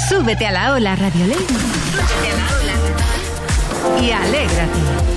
Súbete a la ola, Radio Ley. Súbete a la ola. Y alégrate.